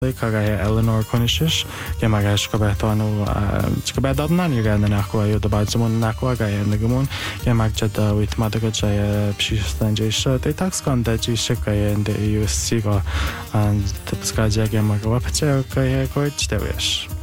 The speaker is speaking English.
Kagaya Eleanor Conishish, Gamagash Kabatano, Skabadana, you got an aqua, you the Badsumon Aqua guy and the Gumun, Gamagjata with Madagajaya, Pshistanjay, they tax con that you shakay and the USC and the Skaja Gamagawapacha, Kaya Coach, the wish.